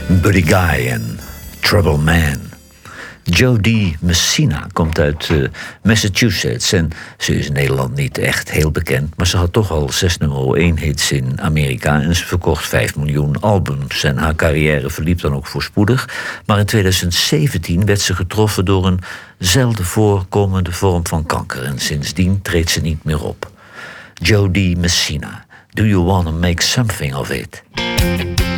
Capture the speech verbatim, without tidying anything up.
Buddy Guy en Trouble Man. Jodie Messina komt uit uh, Massachusetts en ze is in Nederland niet echt heel bekend, maar ze had toch al zes nummer één hits in Amerika en ze verkocht vijf miljoen albums. En haar carrière verliep dan ook voorspoedig, maar in twintig zeventien werd ze getroffen door een zelden voorkomende vorm van kanker en sindsdien treedt ze niet meer op. Jodie Messina, Do You Wanna Make Something of It?